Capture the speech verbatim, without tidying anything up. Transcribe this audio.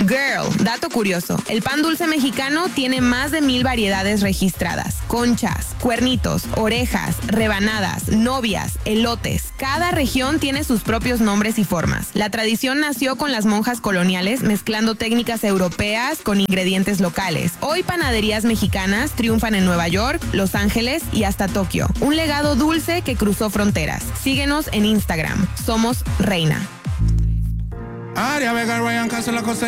Girl, dato curioso, el pan dulce mexicano tiene más de mil variedades registradas. Conchas, cuernitos, orejas, rebanadas, novias, elotes. Cada región tiene sus propios nombres y formas. La tradición nació con las monjas coloniales mezclando técnicas europeas con ingredientes locales. Hoy panaderías mexicanas triunfan en Nueva York, Los Ángeles y hasta Tokio. Un legado dulce que cruzó fronteras. Síguenos en Instagram. Somos Reina. Aria Vega, Ryan Castro, la cosa